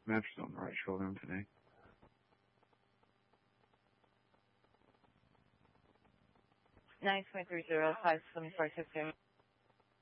Mattress on the right shoulder on today. Nice 330, 5746.